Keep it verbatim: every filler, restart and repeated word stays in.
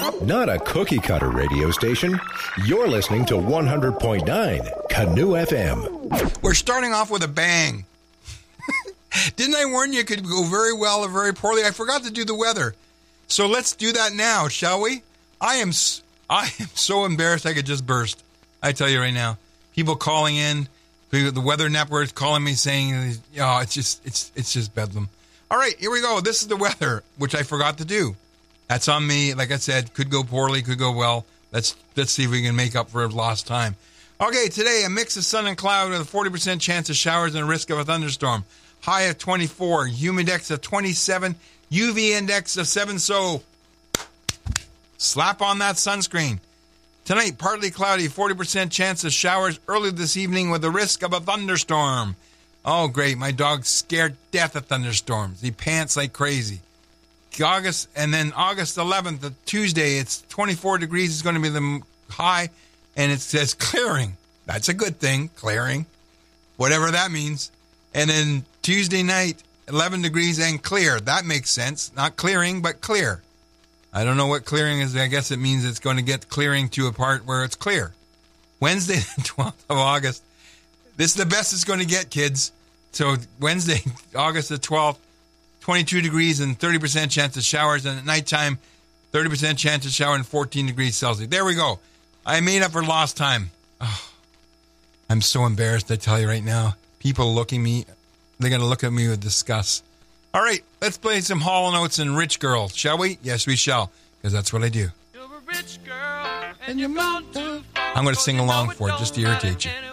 Not a cookie-cutter radio station. You're listening to one hundred point nine Canoe F M. We're starting off with a bang. Didn't I warn you it could go very well or very poorly? I forgot to do the weather. So let's do that now, shall we? I am I am so embarrassed I could just burst. I tell you right now. People calling in, the weather network calling me saying, oh, it's just it's it's just bedlam. All right, here we go. This is the weather, which I forgot to do. That's on me. Like I said, could go poorly, could go well. Let's let's see if we can make up for lost time. Okay, today a mix of sun and cloud with a forty percent chance of showers and a risk of a thunderstorm. High of twenty-four, humidex of twenty-seven, U V index of seven, so slap on that sunscreen. Tonight, partly cloudy, forty percent chance of showers early this evening with a risk of a thunderstorm. Oh, great. My dog's scared death of thunderstorms. He pants like crazy. August, and then August eleventh, the Tuesday, it's twenty-four degrees is going to be the high, and it says clearing. That's a good thing, clearing, whatever that means. And then Tuesday night, eleven degrees and clear. That makes sense. Not clearing, but clear. I don't know what clearing is. I guess it means it's going to get clearing to a part where it's clear. Wednesday, the twelfth of August. This is the best it's going to get, kids. So Wednesday, August the twelfth, twenty-two degrees and thirty percent chance of showers. And at nighttime, thirty percent chance of shower and fourteen degrees Celsius. There we go. I made up for lost time. Oh, I'm so embarrassed, I tell you right now. People looking at me, they're going to look at me with disgust. All right, let's play some Hall and Oates and Rich Girl, shall we? Yes, we shall, because that's what I do. You're a rich girl, and you're bound to I'm going to sing along for it just to irritate you.